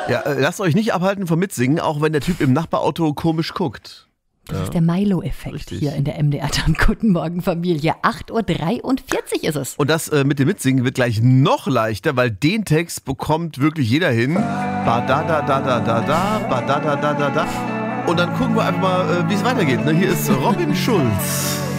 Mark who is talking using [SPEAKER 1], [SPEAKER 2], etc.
[SPEAKER 1] Ja, lasst euch nicht abhalten vom Mitsingen, auch wenn der Typ im Nachbarauto komisch guckt.
[SPEAKER 2] Das ist der Milo-Effekt hier in der MDR dann. Guten Morgen, Familie. 8.43 Uhr ist es.
[SPEAKER 1] Und das mit dem Mitsingen wird gleich noch leichter, weil den Text bekommt wirklich jeder hin. Ba da da da da da da, ba da da da da da. Und dann gucken wir einfach mal, wie es weitergeht. Hier ist Robin Schulz.